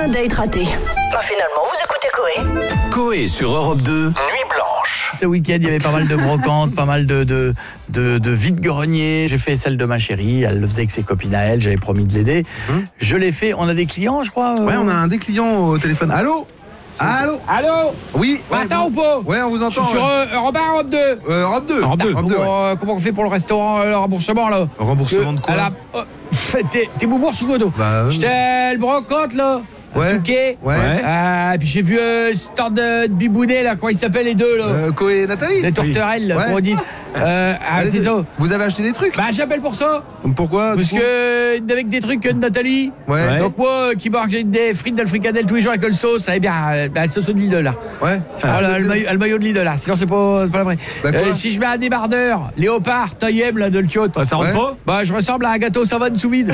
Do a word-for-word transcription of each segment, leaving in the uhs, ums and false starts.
date raté. Bah finalement, vous écoutez Coé. Coé sur Europe deux, Nuit Blanche. Ce week-end, il y avait pas mal de brocantes, pas mal de, de, de, de vide-greniers. J'ai fait celle de ma chérie, elle le faisait avec ses copines à elle, j'avais promis de l'aider. Mmh. Je l'ai fait, on a des clients, je crois. Euh... Ouais, on a un des clients au téléphone. Allô ? Allô ? Allô ? Oui. Martin ou pas ? Ouais, on vous entend. Je suis sur ouais. euh, Europe un, Europe deux. Euh, Europe deux. Europe deux. Europe deux, comment, ouais. euh, comment on fait pour le restaurant, euh, le remboursement là ? Remboursement de quoi ? la... oh, T'es, t'es boubours ou godo ? Bah, ouais. J'étais le brocante là. Ouais. Touquet. Ouais. Euh, puis j'ai vu euh, cette sorte de, de bibounet là, comment ils s'appellent les deux là ? Euh, Coé et Nathalie. Les tourterelles, là, Ouais. comment on dit. Euh, ah, c'est ça. Vous avez acheté des trucs ? Bah j'appelle pour ça. Pourquoi ? Parce que avec des trucs de Nathalie. Ouais. Donc moi qui mange des frites de fricadelle tous les jours avec le sauce, ça est bien, euh, bah, le sauce de Lidl là. Ouais. Ah, le, le, maillot, le maillot de Lidl là, sinon c'est pas, c'est pas la vraie. Bah, euh, si je mets un débardeur, léopard, taille M là de le Tiote. Ah, ça rentre Ouais. pas ? Bah je ressemble à un gâteau savane sous vide.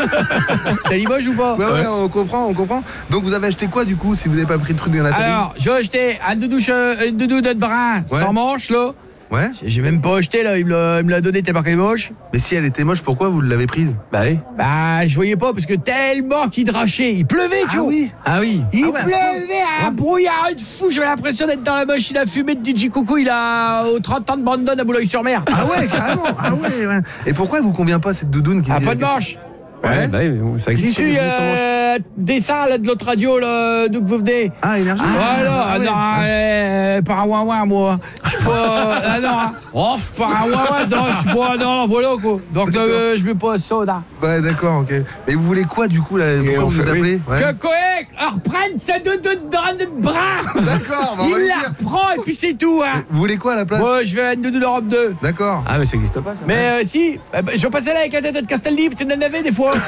T'as l'image ou pas ? Ouais, ouais, on comprend, on comprend. Donc vous avez acheté quoi du coup si vous n'avez pas pris de truc de Nathalie ? Alors, j'ai acheté un doudou, une doudou de brun Ouais. sans manche là. Ouais. J'ai même pas acheté là, il me l'a, il me l'a donné tellement qu'elle est moche. Mais si elle était moche, pourquoi vous l'avez prise ? Bah oui. Bah je voyais pas parce que tellement qu'il drachait, il pleuvait tu Ah vois. oui. Ah oui. Il Ah ouais, à ce pleuvait, un brouillard de fou, j'avais l'impression d'être dans la machine à fumer de D J Coucou, il a aux trente ans de Brandon à Boulogne-sur-Mer. Ah ouais, carrément. Ah ouais, ouais. Et pourquoi elle vous convient pas cette doudoune qui Ah, pas de manche. Ouais. Bah oui, mais ça J'y existe. suis ça mange. euh, dessin là, de l'autre radio là, d'où que vous venez. Ah, énergie. Voilà, ah, ouais. non, euh, pas un ouin-ouin, moi. Je suis pas. Ah non, hein. Oh, je suis pas un ouin-ouin, non, je suis pas. Non, non, voilà quoi. Donc, euh, je mets pas soda. Ouais, d'accord, ok. Mais vous voulez quoi du coup là ? Pourquoi on vous fait- vous appelez ? Ouais. Que Coé reprenne sa doudou de de bras. D'accord, bah, on va lui Il la dire. reprend et puis c'est tout, hein. Vous voulez quoi à la place ? Moi, je vais à une doudou d'Europe deux. D'accord. Ah mais ça existe pas ça. Mais euh, si, euh, bah, je vais passer là avec la tête de Castelnip, c'est de la navet des fois.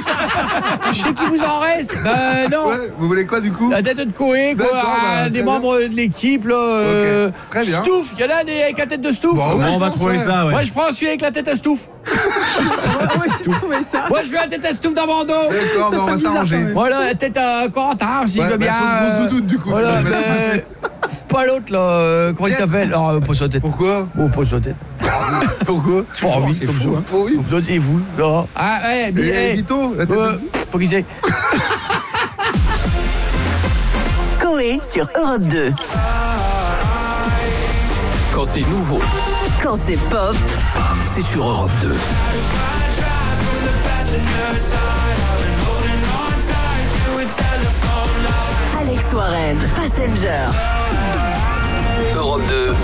Je sais qu'il vous en reste. Euh, non. Ouais, vous voulez quoi du coup ? La tête de Coé, quoi, D'accord, bah, euh, très des bien. membres de l'équipe, là. Euh, Ok, très bien. Stouff, il y en a des avec la tête de Stouff. Bon, ouais, on je va pense, trouver ouais. ça, ouais. Moi, je prends celui avec la tête à Stouff. Moi, je veux la tête à Stouff dans mon dos. D'accord, bah, on va s'arranger. Voilà, la tête à Corentin, si Ouais, je veux bah, bien. faut une grosse euh, doudoune, du coup, Voilà, si on va mettre mais- dessus. pas l'autre, là. euh, comment il Pierre. s'appelle Alors, euh, pas sa tête. Pourquoi ? Oh, pas sa tête. Pourquoi ? Pas envie, c'est comme fou, ça. hein. Pour oui. Comme ça, et vous, là. Ah, ouais, mais. Et eh, Vito, la tête euh, de... Pas qui c'est. Coé sur Europe deux. Quand c'est nouveau, Quand c'est pop, c'est sur Europe deux. Alex Warren, Passenger. Europe deux.